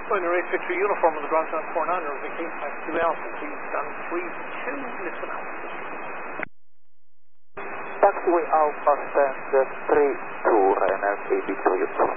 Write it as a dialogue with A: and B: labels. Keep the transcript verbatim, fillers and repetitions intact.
A: Well, your eight victory uniform on the ground on four nine, Vicky, taxi Alpha, please stand three two, listen out.
B: Taxiway Alpha stand three two, Ryanair A B two.